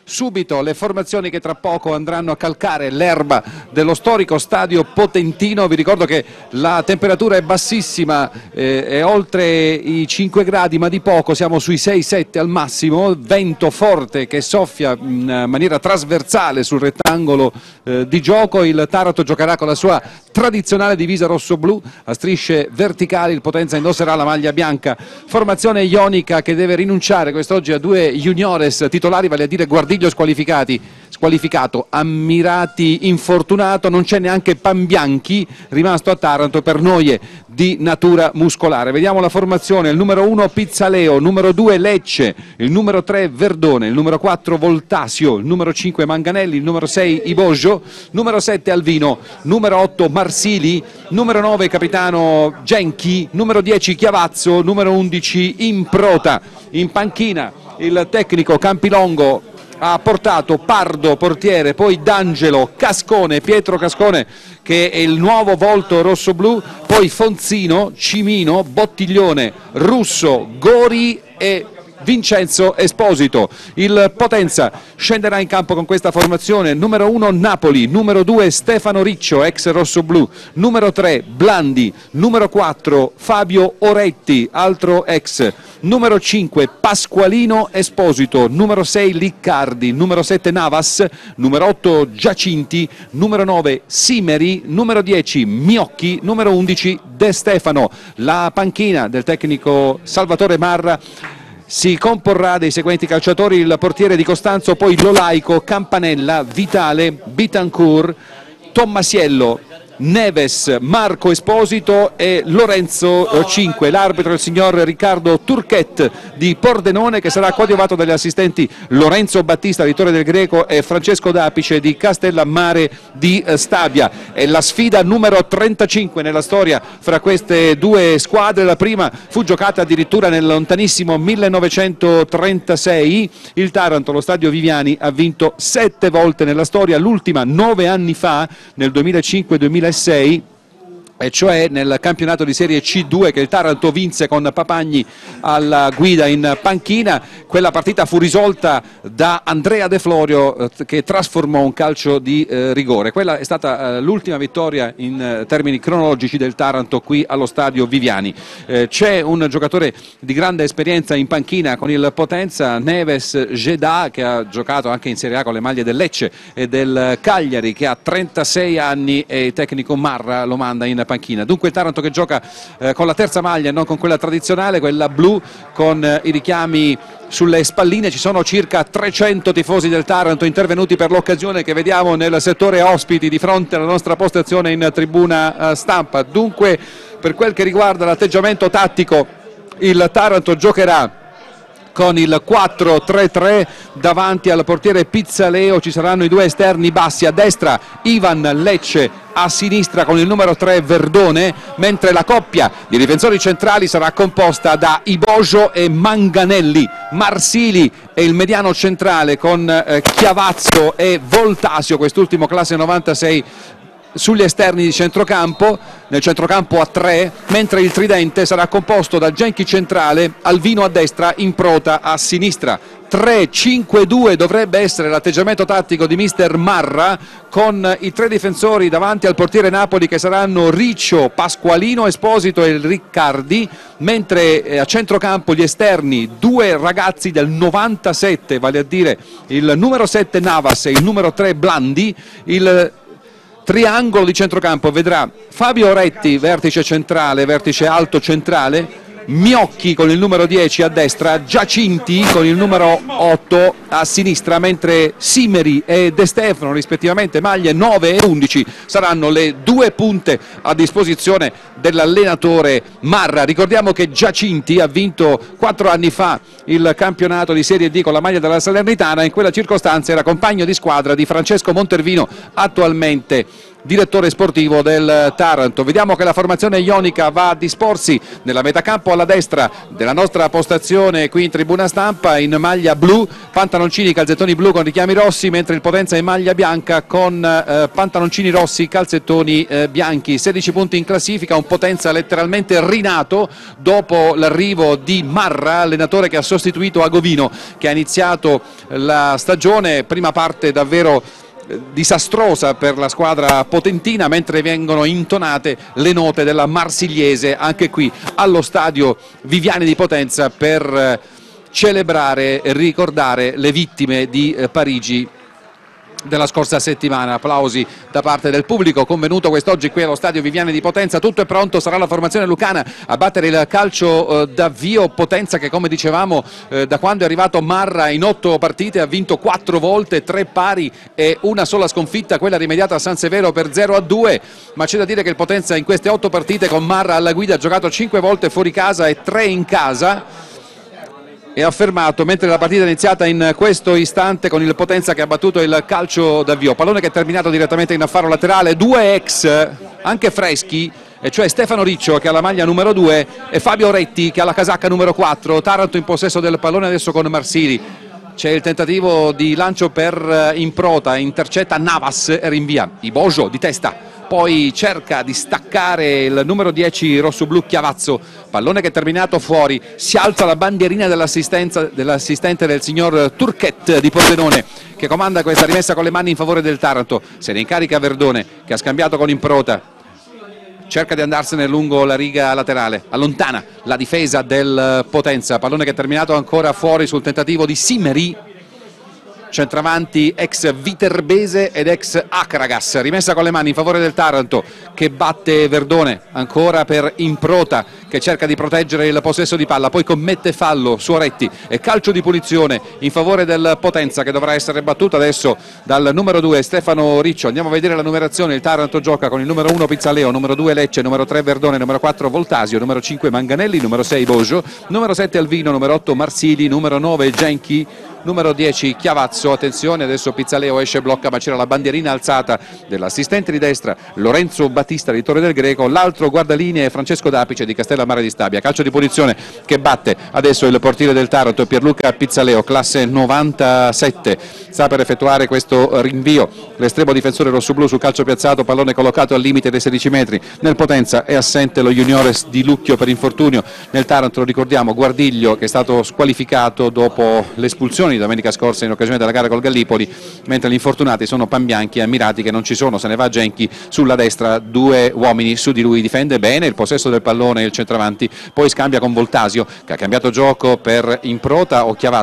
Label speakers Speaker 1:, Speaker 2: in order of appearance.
Speaker 1: subito le formazioni che tra poco andranno a calcare l'erba dello storico stadio potentino. Vi ricordo che la temperatura è bassissima, è oltre i 5 gradi ma di poco, siamo sui 6-7 al massimo, vento forte che soffia in maniera trasversale sul rettangolo di gioco. Il Taranto giocherà con la sua tradizionale divisa rosso-blu a strisce verticali, il Potenza indosserà la maglia bianca. Formazione ionica che deve rinunciare quest'oggi a 2 juniores titolari, vale a dire Guardiglio squalificato, Ammirati infortunato, non c'è neanche Pambianchi rimasto a Taranto per noie di natura muscolare. Vediamo la formazione: il numero 1 Pizzaleo, numero 2 Lecce, il numero 3 Verdone, il numero 4 Voltasio, il numero 5 Manganelli, il numero 6 Iboggio, numero 7 Alvino, numero 8 Marsili, numero 9 capitano Genchi, numero 10 Chiavazzo, numero 11 Improta. In panchina il tecnico Campilongo ha portato Pardo portiere, poi D'Angelo, Cascone, Pietro Cascone che è il nuovo volto rossoblu, poi Fonzino, Cimino, Bottiglione, Russo, Gori e Vincenzo Esposito. Il Potenza scenderà in campo con questa formazione: numero 1 Napoli, numero 2 Stefano Riccio, ex rossoblu, numero 3 Blandi, numero 4 Fabio Oretti, altro ex, numero 5 Pasqualino Esposito, numero 6 Liccardi, numero 7 Navas, numero 8 Giacinti, numero 9 Simeri, numero 10 Miocchi, numero 11 De Stefano. La panchina del tecnico Salvatore Marra si comporrà dei seguenti calciatori: il portiere di Costanzo, poi Lolaico, Campanella, Vitale, Bitancourt, Tommasiello, Neves, Marco Esposito e Lorenzo 5. L'arbitro è il signor Riccardo Turchet di Pordenone, che sarà coadiuvato dagli assistenti Lorenzo Battista di Torre del Greco e Francesco D'Apice di Castellammare di Stabia. È la sfida numero 35 nella storia fra queste due squadre. La prima fu giocata addirittura nel lontanissimo 1936. Il Taranto, lo stadio Viviani, ha vinto 7 volte nella storia, l'ultima 9 anni fa nel 2005-2006, e cioè nel campionato di Serie C2 che il Taranto vinse con Papagni alla guida in panchina. Quella partita fu risolta da Andrea De Florio che trasformò un calcio di rigore. Quella è stata l'ultima vittoria in termini cronologici del Taranto qui allo stadio Viviani. C'è un giocatore di grande esperienza in panchina con il Potenza, Neves Gedà, che ha giocato anche in Serie A con le maglie del Lecce e del Cagliari, che ha 36 anni e il tecnico Marra lo manda in panchina. Dunque il Taranto che gioca con la terza maglia, non con quella tradizionale, quella blu con i richiami sulle spalline. Ci sono circa 300 tifosi del Taranto intervenuti per l'occasione, che vediamo nel settore ospiti di fronte alla nostra postazione in tribuna stampa. Dunque, per quel che riguarda l'atteggiamento tattico, il Taranto giocherà con il 4-3-3, davanti al portiere Pizzaleo ci saranno i 2 esterni bassi, a destra Ivan Lecce, a sinistra con il numero 3 Verdone, mentre la coppia di difensori centrali sarà composta da Iboggio e Manganelli. Marsili è il mediano centrale con Chiavazzo e Voltasio, quest'ultimo classe 96, sugli esterni di centrocampo, nel centrocampo a 3, mentre il tridente sarà composto da Genchi centrale, Alvino a destra, Improta a sinistra. 3-5-2 dovrebbe essere l'atteggiamento tattico di mister Marra, con i 3 difensori davanti al portiere Napoli che saranno Riccio, Pasqualino Esposito e Riccardi, mentre a centrocampo gli esterni, 2 ragazzi del 97, vale a dire il numero 7 Navas e il numero 3 Blandi. Il triangolo di centrocampo vedrà Fabio Oretti, vertice centrale, vertice alto centrale, Miocchi con il numero 10 a destra, Giacinti con il numero 8 a sinistra, mentre Simeri e De Stefano, rispettivamente maglie 9 e 11, saranno le 2 punte a disposizione dell'allenatore Marra. Ricordiamo che Giacinti ha vinto 4 anni fa il campionato di Serie D con la maglia della Salernitana. In quella circostanza era compagno di squadra di Francesco Montervino, attualmente direttore sportivo del Taranto. Vediamo che la formazione ionica va a disporsi nella metacampo alla destra della nostra postazione qui in tribuna stampa, in maglia blu, pantaloncini, calzettoni blu con richiami rossi, mentre il Potenza in maglia bianca con pantaloncini rossi, calzettoni bianchi. 16 punti in classifica, un Potenza letteralmente rinato dopo l'arrivo di Marra, allenatore che ha sostituito Agovino, che ha iniziato la stagione, prima parte davvero disastrosa per la squadra potentina, mentre vengono intonate le note della Marsigliese anche qui allo stadio Viviani di Potenza per celebrare e ricordare le vittime di Parigi della scorsa settimana. Applausi da parte del pubblico convenuto quest'oggi qui allo stadio Viviani di Potenza. Tutto è pronto, sarà la formazione lucana a battere il calcio d'avvio. Potenza che, come dicevamo, da quando è arrivato Marra in 8 partite ha vinto 4 volte, 3 pari e una sola sconfitta, quella rimediata a San Severo per 0-2, ma c'è da dire che il Potenza in queste 8 partite con Marra alla guida ha giocato 5 volte fuori casa e 3 in casa. E ha fermato, mentre la partita è iniziata in questo istante con il Potenza che ha battuto il calcio d'avvio. Pallone che è terminato direttamente in affaro laterale, 2 ex anche freschi, e cioè Stefano Riccio che ha la maglia numero 2 e Fabio Retti che ha la casacca numero 4. Taranto in possesso del pallone adesso con Marsili. C'è il tentativo di lancio per Improta, intercetta Navas e rinvia Ibojo di testa. Poi cerca di staccare il numero 10 rossoblu Chiavazzo, pallone che è terminato fuori, si alza la bandierina dell'assistente del signor Turchet di Pordenone che comanda questa rimessa con le mani in favore del Taranto. Se ne incarica Verdone che ha scambiato con Improta, cerca di andarsene lungo la riga laterale, allontana la difesa del Potenza, pallone che è terminato ancora fuori sul tentativo di Simeri, centravanti ex Viterbese ed ex Acragas. Rimessa con le mani in favore del Taranto che batte Verdone, ancora per Improta che cerca di proteggere il possesso di palla, poi commette fallo su Retti e calcio di punizione in favore del Potenza che dovrà essere battuto adesso dal numero 2 Stefano Riccio. Andiamo a vedere la numerazione. Il Taranto gioca con il numero 1 Pizzaleo, numero 2 Lecce, numero 3 Verdone, numero 4 Voltasio, numero 5 Manganelli, numero 6 Boggio, numero 7 Alvino, numero 8 Marsili, numero 9 Genchi, numero 10 Chiavazzo. Attenzione, adesso Pizzaleo esce, blocca, ma c'era la bandierina alzata dell'assistente di destra Lorenzo Battista di Torre del Greco, l'altro guardalinee Francesco Dapice di Castellammare di Stabia. Calcio di punizione che batte adesso il portiere del Taranto Pierluca Pizzaleo, classe 97, sta per effettuare questo rinvio. L'estremo difensore rossoblu sul calcio piazzato, pallone collocato al limite dei 16 metri. Nel Potenza è assente lo juniores di Lucchio per infortunio. Nel Taranto, lo ricordiamo, Guardiglio che è stato squalificato dopo l'espulsione di domenica scorsa in occasione della gara col Gallipoli, mentre gli infortunati sono Pambianchi e Ammirati che non ci sono. Se ne va Genchi sulla destra, 2 uomini su di lui, difende bene il possesso del pallone il centravanti, poi scambia con Voltasio che ha cambiato gioco per Improta o Chiavazzo.